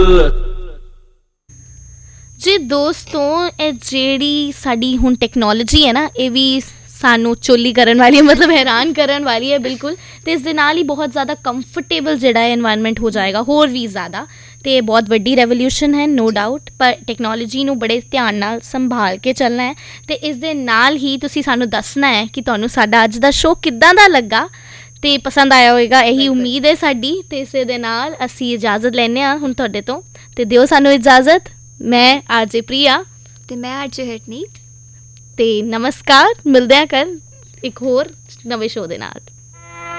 ਜੀ ਦੋਸਤੋ, ਇਹ ਜਿਹੜੀ ਸਾਡੀ ਹੁਣ ਟੈਕਨੋਲੋਜੀ ਹੈ ਨਾ, ਇਹ ਵੀ ਸਾਨੂੰ ਚੋਲੀ ਕਰਨ ਵਾਲੀ ਹੈ, ਮਤਲਬ ਹੈਰਾਨ ਕਰਨ ਵਾਲੀ ਹੈ ਬਿਲਕੁਲ। ਅਤੇ ਇਸ ਦੇ ਨਾਲ ਹੀ ਬਹੁਤ ਜ਼ਿਆਦਾ ਕੰਫਰਟੇਬਲ ਜਿਹੜਾ ਹੈ ਇਨਵਾਇਰਮੈਂਟ ਹੋ ਜਾਏਗਾ, ਹੋਰ ਵੀ ਜ਼ਿਆਦਾ। ਅਤੇ ਇਹ ਬਹੁਤ ਵੱਡੀ ਰੈਵੋਲਿਊਸ਼ਨ ਹੈ, ਨੋ ਡਾਊਟ। ਪਰ ਟੈਕਨੋਲੋਜੀ ਨੂੰ ਬੜੇ ਧਿਆਨ ਨਾਲ ਸੰਭਾਲ ਕੇ ਚੱਲਣਾ ਹੈ। ਅਤੇ ਇਸ ਦੇ ਨਾਲ ਹੀ ਤੁਸੀਂ ਸਾਨੂੰ ਦੱਸਣਾ ਹੈ ਕਿ ਤੁਹਾਨੂੰ ਸਾਡਾ ਅੱਜ ਦਾ ਸ਼ੋਅ ਕਿੱਦਾਂ ਦਾ ਲੱਗਾ ਅਤੇ ਪਸੰਦ ਆਇਆ ਹੋਏਗਾ, ਇਹੀ ਉਮੀਦ ਹੈ ਸਾਡੀ। ਅਤੇ ਇਸੇ ਦੇ ਨਾਲ ਅਸੀਂ ਇਜਾਜ਼ਤ ਲੈਂਦੇ ਹਾਂ ਹੁਣ ਤੁਹਾਡੇ ਤੋਂ, ਅਤੇ ਦਿਓ ਸਾਨੂੰ ਇਜਾਜ਼ਤ। ਮੈਂ ਆਰਜੇ ਪ੍ਰਿਆ ਅਤੇ ਮੈਂ ਆਰਜੇ ਹਰਨੀਤ। ਅਤੇ ਨਮਸਕਾਰ, ਮਿਲਦੇ ਹਾਂ ਕੱਲ੍ਹ ਇੱਕ ਹੋਰ ਨਵੇਂ ਸ਼ੋਅ ਦੇ ਨਾਲ।